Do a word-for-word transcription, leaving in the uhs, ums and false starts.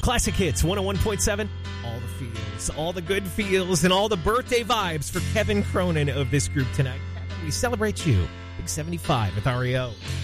Classic Hits one oh one point seven. All the feels, all the good feels, and all the birthday vibes for Kevin Cronin of this group tonight. Kevin, we celebrate you. Big seventy-five with R E O.